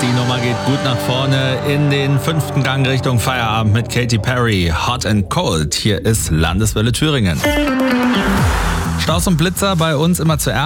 Die Nummer geht gut nach vorne in den 5. Gang Richtung Feierabend mit Katy Perry. Hot and Cold. Hier ist Landeswelle Thüringen. Staus und Blitzer bei uns immer zuerst.